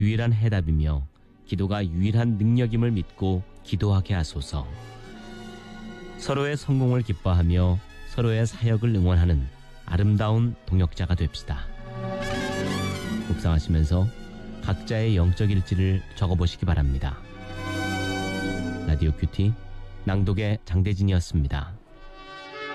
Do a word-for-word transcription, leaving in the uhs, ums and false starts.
유일한 해답이며 기도가 유일한 능력임을 믿고 기도하게 하소서. 서로의 성공을 기뻐하며 서로의 사역을 응원하는 아름다운 동역자가 됩시다. 묵상하시면서 각자의 영적 일지를 적어보시기 바랍니다. 라디오 큐티 낭독의 장대진이었습니다.